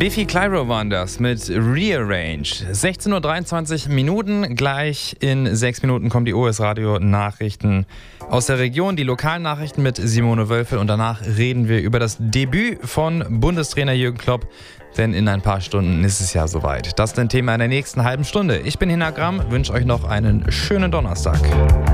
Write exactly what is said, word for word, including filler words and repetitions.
Biffy Clyro waren das mit Rearrange. sechzehn Uhr dreiundzwanzig Minuten, gleich in sechs Minuten kommen die O S-Radio-Nachrichten aus der Region, die lokalen Nachrichten mit Simone Wölfel und danach reden wir über das Debüt von Bundestrainer Jürgen Klopp, denn in ein paar Stunden ist es ja soweit. Das ist ein Thema in der nächsten halben Stunde. Ich bin Hinagram, wünsche euch noch einen schönen Donnerstag.